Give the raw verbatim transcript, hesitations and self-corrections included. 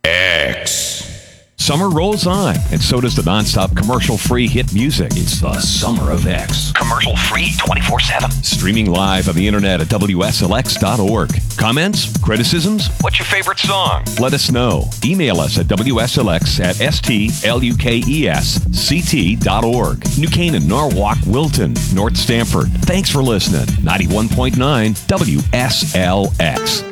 X. Summer rolls on, and so does the nonstop commercial-free hit music. It's the Summer of X. Commercial-free twenty-four seven. Streaming live on the internet at W S L X dot org. Comments? Criticisms? What's your favorite song? Let us know. Email us at W S L X at S T L U K E S C T dot org. New Canaan, Norwalk, Wilton, North Stamford. Thanks for listening. ninety-one point nine W S L X.